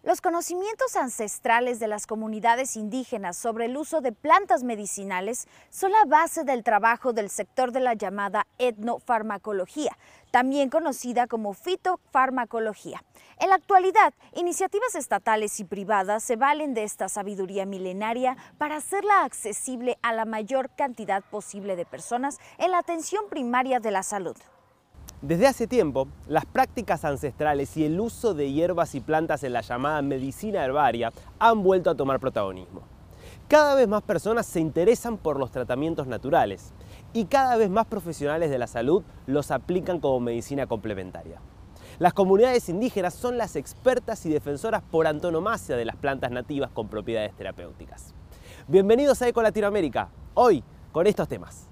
Los conocimientos ancestrales de las comunidades indígenas sobre el uso de plantas medicinales son la base del trabajo del sector de la llamada etnofarmacología, también conocida como fitofarmacología. En la actualidad, iniciativas estatales y privadas se valen de esta sabiduría milenaria para hacerla accesible a la mayor cantidad posible de personas en la atención primaria de la salud. Desde hace tiempo, las prácticas ancestrales y el uso de hierbas y plantas en la llamada medicina herbaria han vuelto a tomar protagonismo. Cada vez más personas se interesan por los tratamientos naturales y cada vez más profesionales de la salud los aplican como medicina complementaria. Las comunidades indígenas son las expertas y defensoras por antonomasia de las plantas nativas con propiedades terapéuticas. Bienvenidos a Eco Latinoamérica, hoy con estos temas.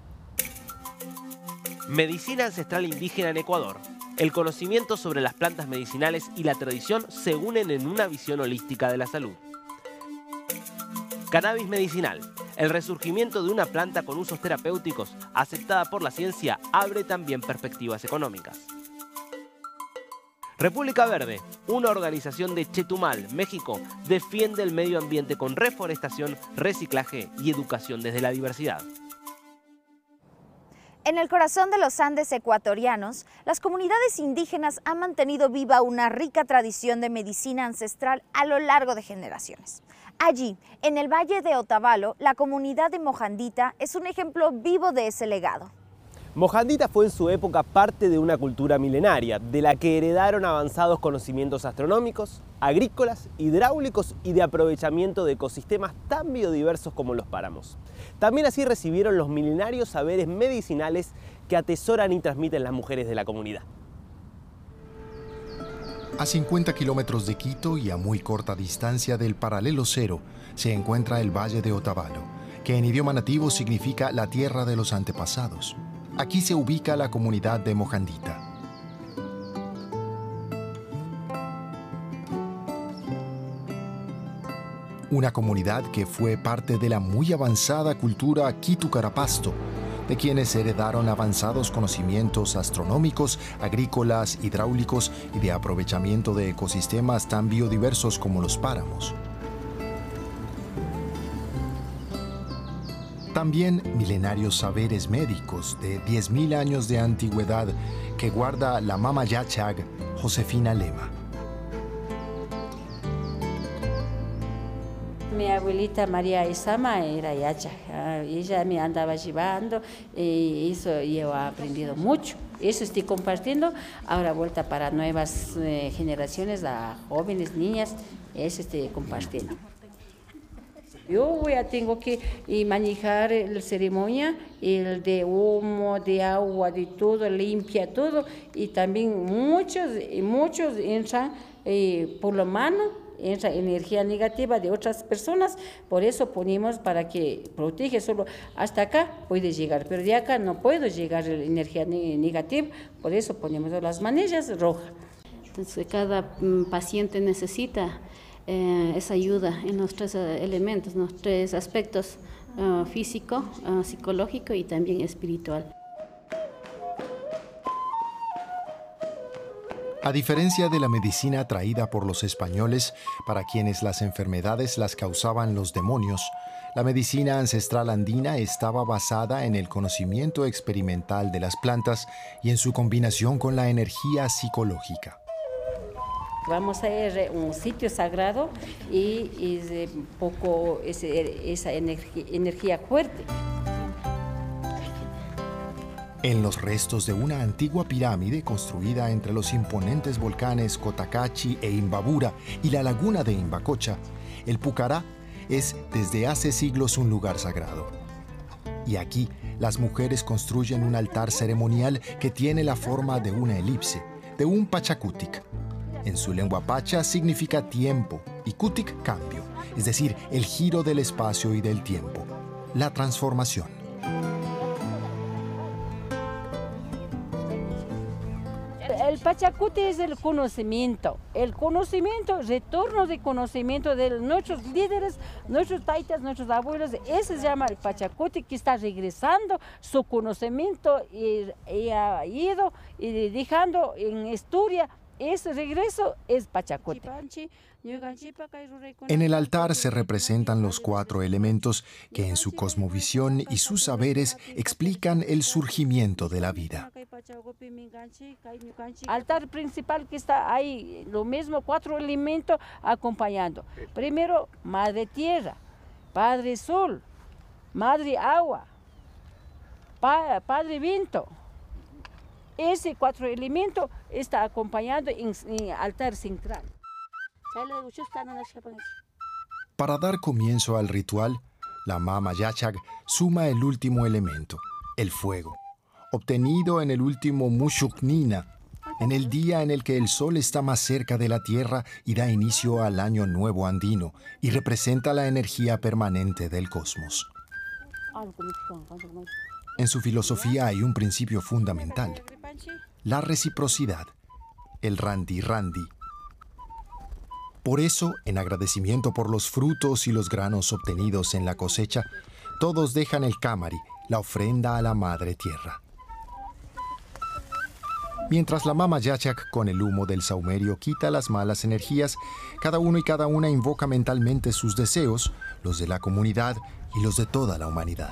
Medicina ancestral indígena en Ecuador. El conocimiento sobre las plantas medicinales y la tradición se unen en una visión holística de la salud. Cannabis medicinal. El resurgimiento de una planta con usos terapéuticos, aceptada por la ciencia, abre también perspectivas económicas. República Verde, una organización de Chetumal, México, defiende el medio ambiente con reforestación, reciclaje y educación desde la diversidad. En el corazón de los Andes ecuatorianos, las comunidades indígenas han mantenido viva una rica tradición de medicina ancestral a lo largo de generaciones. Allí, en el Valle de Otavalo, la comunidad de Mojandita es un ejemplo vivo de ese legado. Mojandita fue en su época parte de una cultura milenaria, de la que heredaron avanzados conocimientos astronómicos, agrícolas, hidráulicos y de aprovechamiento de ecosistemas tan biodiversos como los páramos. También así recibieron los milenarios saberes medicinales que atesoran y transmiten las mujeres de la comunidad. A 50 kilómetros de Quito y a muy corta distancia del paralelo cero se encuentra el Valle de Otavalo, que en idioma nativo significa la tierra de los antepasados. Aquí se ubica la comunidad de Mojandita. Una comunidad que fue parte de la muy avanzada cultura Quito-Carapasto, de quienes heredaron avanzados conocimientos astronómicos, agrícolas, hidráulicos y de aprovechamiento de ecosistemas tan biodiversos como los páramos. También milenarios saberes médicos de 10.000 años de antigüedad que guarda la Mama Yachag, Josefina Lema. Mi abuelita María Isama era Yachag. Ella me andaba llevando y eso yo he aprendido mucho. Eso estoy compartiendo. Ahora vuelta para nuevas generaciones, a jóvenes, niñas, eso estoy compartiendo. Yo ya tengo que manejar la ceremonia, el de humo, de agua, de todo, limpia todo. Y también muchos entran por la mano, entra energía negativa de otras personas. Por eso ponemos para que protege, solo hasta acá puede llegar. Pero de acá no puedo llegar la energía negativa, por eso ponemos las manillas rojas. Entonces cada paciente necesita esa ayuda en los tres elementos, los tres aspectos, físico, psicológico y también espiritual. A diferencia de la medicina traída por los españoles, para quienes las enfermedades las causaban los demonios, la medicina ancestral andina estaba basada en el conocimiento experimental de las plantas y en su combinación con la energía psicológica. Vamos a ir a un sitio sagrado y es poco esa energía fuerte. En los restos de una antigua pirámide construida entre los imponentes volcanes Cotacachi e Imbabura y la laguna de Imbacocha, el Pucará es desde hace siglos un lugar sagrado. Y aquí las mujeres construyen un altar ceremonial que tiene la forma de una elipse, de un pachacutic. En su lengua pacha significa tiempo y cutic cambio, es decir, el giro del espacio y del tiempo, la transformación. El pachacuti es el conocimiento, retorno de conocimiento de nuestros líderes, nuestros taitas, nuestros abuelos. Ese se llama el pachacuti, que está regresando su conocimiento y ha ido y dejando en historia ese regreso es Pachacote. En el altar se representan los 4 elementos que en su cosmovisión y sus saberes explican el surgimiento de la vida. Altar principal que está ahí, lo mismo, 4 elementos acompañando. Primero, Madre Tierra, Padre Sol, Madre Agua, Padre Viento. Ese 4 elementos está acompañando en altar central. Para dar comienzo al ritual, la Mama Yachag suma el último elemento, el fuego, obtenido en el último Mushuknina, en el día en el que el sol está más cerca de la tierra y da inicio al año nuevo andino y representa la energía permanente del cosmos. En su filosofía hay un principio fundamental, la reciprocidad, el randi randi. Por eso, en agradecimiento por los frutos y los granos obtenidos en la cosecha, todos dejan el kamari, la ofrenda a la Madre Tierra. Mientras la Mama Yachak con el humo del saumerio quita las malas energías, cada uno y cada una invoca mentalmente sus deseos, los de la comunidad y los de toda la humanidad.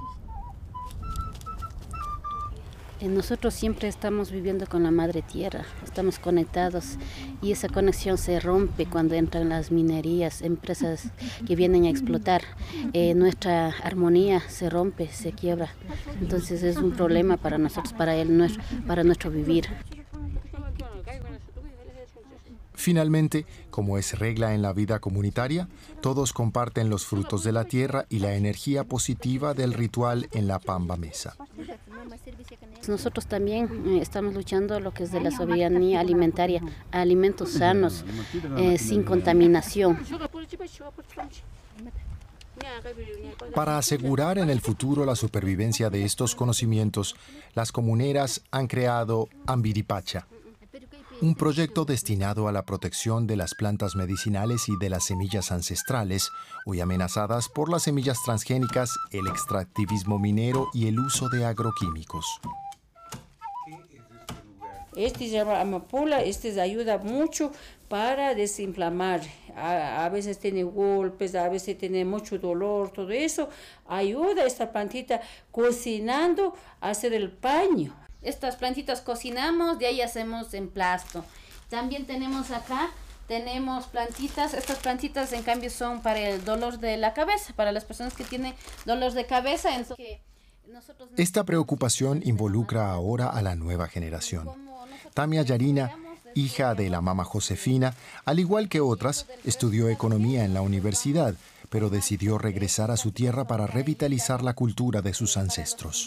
Nosotros siempre estamos viviendo con la Madre Tierra, estamos conectados y esa conexión se rompe cuando entran las minerías, empresas que vienen a explotar. Nuestra armonía se rompe, se quiebra. Entonces es un problema para nosotros, para nuestro vivir. Finalmente, como es regla en la vida comunitaria, todos comparten los frutos de la tierra y la energía positiva del ritual en la Pamba Mesa. Nosotros también estamos luchando lo que es de la soberanía alimentaria, alimentos sanos, sin contaminación. Para asegurar en el futuro la supervivencia de estos conocimientos, las comuneras han creado Ambiripacha, un proyecto destinado a la protección de las plantas medicinales y de las semillas ancestrales, hoy amenazadas por las semillas transgénicas, el extractivismo minero y el uso de agroquímicos. Este se llama amapola, este ayuda mucho para desinflamar. A veces tiene golpes, a veces tiene mucho dolor, todo eso. Ayuda esta plantita cocinando a hacer el paño. Estas plantitas cocinamos, de ahí hacemos emplasto. También tenemos acá, tenemos plantitas, estas plantitas en cambio son para el dolor de la cabeza, para las personas que tienen dolor de cabeza. Esta preocupación involucra ahora a la nueva generación. Tamia Yarina, hija de la Mama Josefina, al igual que otras, estudió economía en la universidad, pero decidió regresar a su tierra para revitalizar la cultura de sus ancestros.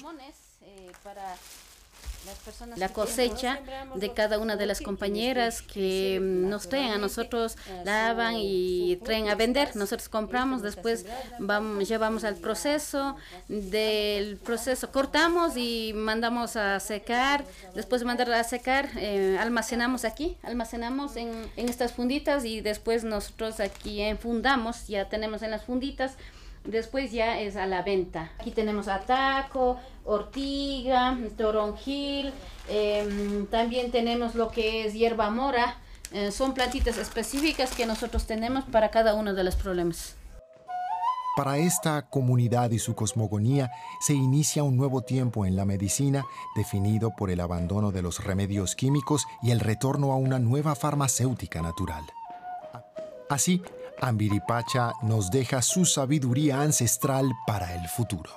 La cosecha de cada una de las compañeras que nos traen a nosotros, lavan y traen a vender. Nosotros compramos, después llevamos al proceso, del proceso cortamos y mandamos a secar. Después de mandar a secar, almacenamos en estas funditas y después nosotros aquí enfundamos, ya tenemos en las funditas. Después ya es a la venta. Aquí tenemos ataco, ortiga, toronjil, también tenemos lo que es hierba mora. Son plantitas específicas que nosotros tenemos para cada uno de los problemas. Para esta comunidad y su cosmogonía se inicia un nuevo tiempo en la medicina definido por el abandono de los remedios químicos y el retorno a una nueva farmacéutica natural. Así, Ambiripacha nos deja su sabiduría ancestral para el futuro.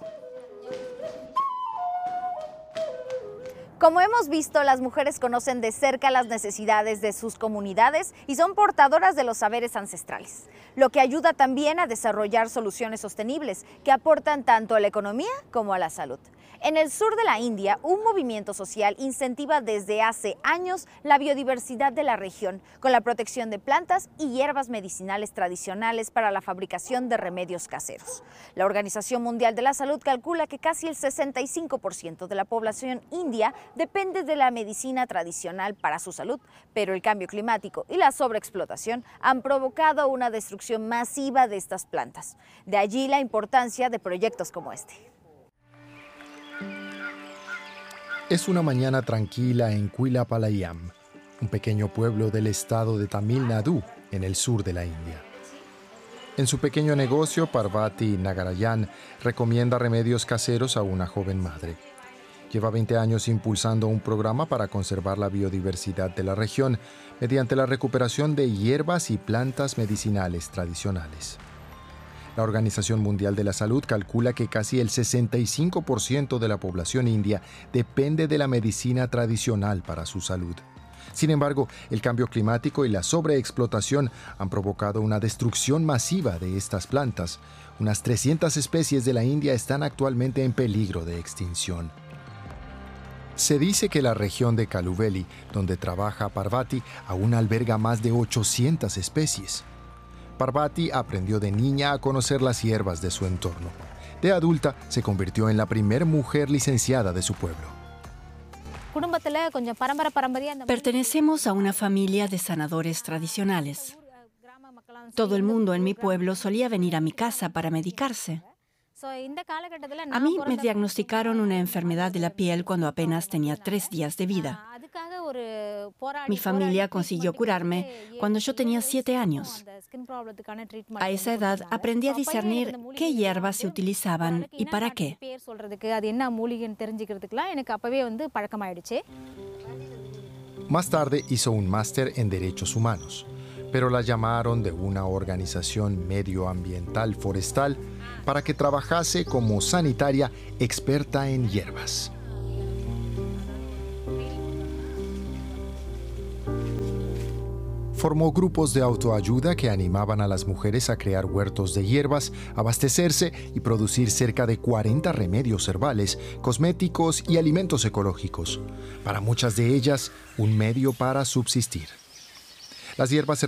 Como hemos visto, las mujeres conocen de cerca las necesidades de sus comunidades y son portadoras de los saberes ancestrales, lo que ayuda también a desarrollar soluciones sostenibles que aportan tanto a la economía como a la salud. En el sur de la India, un movimiento social incentiva desde hace años la biodiversidad de la región con la protección de plantas y hierbas medicinales tradicionales para la fabricación de remedios caseros. La Organización Mundial de la Salud calcula que casi el 65% de la población india depende de la medicina tradicional para su salud, pero el cambio climático y la sobreexplotación han provocado una destrucción masiva de estas plantas. De allí la importancia de proyectos como este. Es una mañana tranquila en Quilapayam, un pequeño pueblo del estado de Tamil Nadu, en el sur de la India. En su pequeño negocio, Parvati Nagarayan recomienda remedios caseros a una joven madre. Lleva 20 años impulsando un programa para conservar la biodiversidad de la región mediante la recuperación de hierbas y plantas medicinales tradicionales. La Organización Mundial de la Salud calcula que casi el 65% de la población india depende de la medicina tradicional para su salud. Sin embargo, el cambio climático y la sobreexplotación han provocado una destrucción masiva de estas plantas. Unas 300 especies de la India están actualmente en peligro de extinción. Se dice que la región de Kaluveli, donde trabaja Parvati, aún alberga más de 800 especies. Parvati aprendió de niña a conocer las hierbas de su entorno. De adulta, se convirtió en la primera mujer licenciada de su pueblo. Pertenecemos a una familia de sanadores tradicionales. Todo el mundo en mi pueblo solía venir a mi casa para medicarse. A mí me diagnosticaron una enfermedad de la piel cuando apenas tenía 3 días de vida. Mi familia consiguió curarme cuando yo tenía 7 años. A esa edad aprendí a discernir qué hierbas se utilizaban y para qué. Más tarde hizo un máster en Derechos Humanos, pero la llamaron de una organización medioambiental forestal para que trabajase como sanitaria experta en hierbas. Formó grupos de autoayuda que animaban a las mujeres a crear huertos de hierbas, abastecerse y producir cerca de 40 remedios herbales, cosméticos y alimentos ecológicos. Para muchas de ellas, un medio para subsistir. Las hierbas se